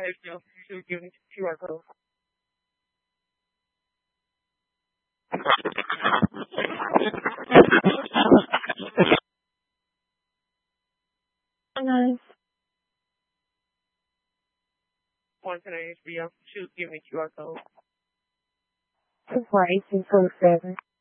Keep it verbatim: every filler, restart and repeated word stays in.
H B O. Should give me Q R code. Nice. One ten H B O. Should give me Q R code. Two four eight two four seven.